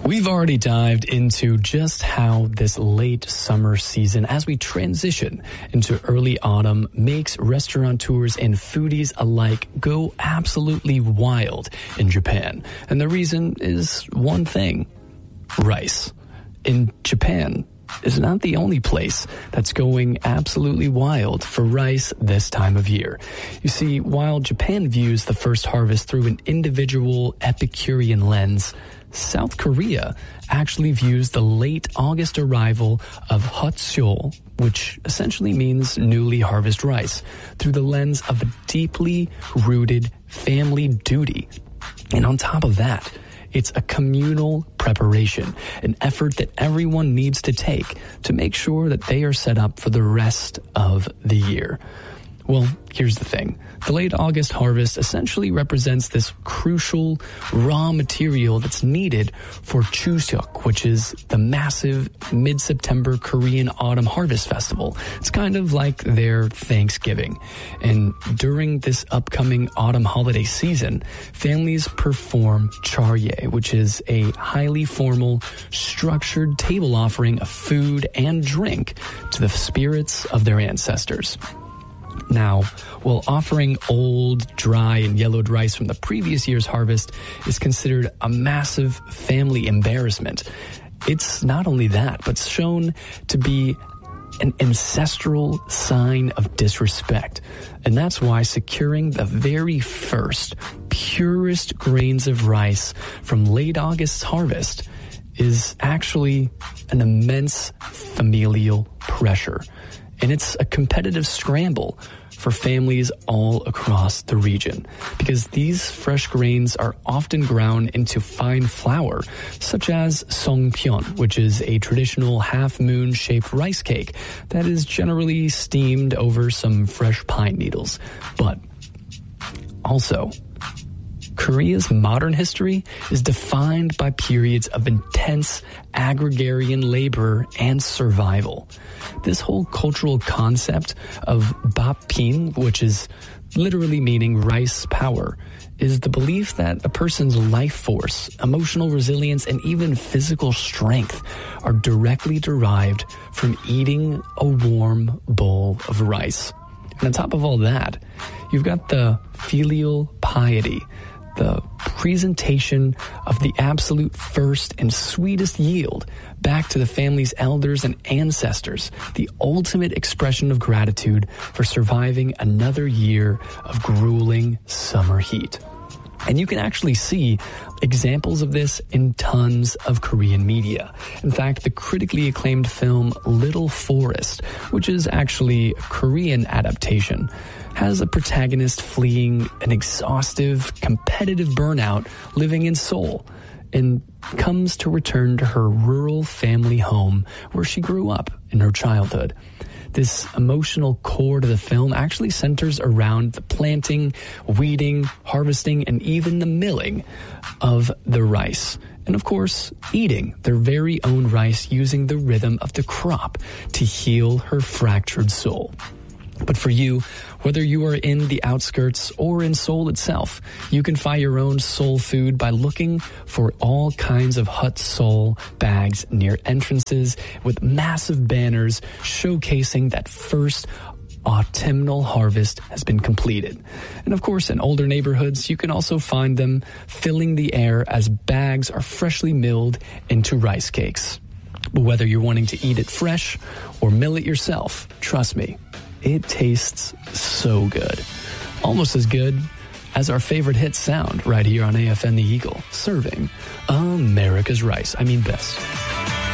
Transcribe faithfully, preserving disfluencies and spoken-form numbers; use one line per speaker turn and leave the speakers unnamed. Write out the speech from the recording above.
We've already dived into just how this late summer season, as we transition into early autumn, makes restaurateurs and foodies alike go absolutely wild in Japan. And the reason is one thing: rice. In Japan is not the only place that's going absolutely wild for rice this time of year. You see, while Japan views the first harvest through an individual Epicurean lens, South Korea actually views the late August arrival of Hotseol, which essentially means newly harvested rice, through the lens of a deeply rooted family duty. And on top of that, it's a communal preparation, an effort that everyone needs to take to make sure that they are set up for the rest of the year. Well, here's the thing. The late August harvest essentially represents this crucial raw material that's needed for Chuseok, which is the massive mid-September Korean autumn harvest festival. It's kind of like their Thanksgiving. And during this upcoming autumn holiday season, families perform charye, which is a highly formal, structured table offering of food and drink to the spirits of their ancestors. Now, while offering old, dry, and yellowed rice from the previous year's harvest is considered a massive family embarrassment, it's not only that, but shown to be an ancestral sign of disrespect. And that's why securing the very first, purest grains of rice from late August's harvest is actually an immense familial pressure. And it's a competitive scramble for families all across the region, because these fresh grains are often ground into fine flour, such as songpyeon, which is a traditional half-moon-shaped rice cake that is generally steamed over some fresh pine needles. But also, Korea's modern history is defined by periods of intense agrarian labor and survival. This whole cultural concept of bapin, which is literally meaning rice power, is the belief that a person's life force, emotional resilience, and even physical strength are directly derived from eating a warm bowl of rice. And on top of all that, you've got the filial piety, the presentation of the absolute first and sweetest yield back to the family's elders and ancestors, the ultimate expression of gratitude for surviving another year of grueling summer heat. And you can actually see examples of this in tons of Korean media. In fact, the critically acclaimed film Little Forest, which is actually a Korean adaptation, has a protagonist fleeing an exhaustive, competitive burnout living in Seoul, and comes to return to her rural family home where she grew up in her childhood. This emotional core to the film actually centers around the planting, weeding, harvesting, and even the milling of the rice. And of course, eating their very own rice using the rhythm of the crop to heal her fractured soul. But for you, whether you are in the outskirts or in Seoul itself, you can find your own soul food by looking for all kinds of Hut Seoul bags near entrances with massive banners showcasing that first autumnal harvest has been completed. And of course, in older neighborhoods, you can also find them filling the air as bags are freshly milled into rice cakes. But whether you're wanting to eat it fresh or mill it yourself, trust me, it tastes so good. Almost as good as our favorite hit sound right here on A F N The Eagle, serving America's rice. I mean best.